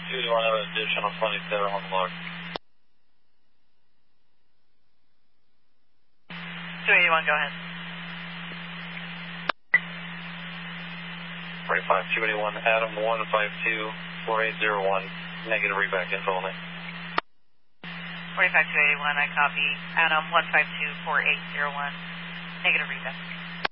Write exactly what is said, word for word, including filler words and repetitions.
two eighty-one, have an additional twenty-seven on the log. two eighty-one, go ahead. forty-five, two eighty-one, Adam one five two four eight zero one, negative readback info only. forty-five, two eighty-one, I copy. Adam one five two four eight zero one, negative readback.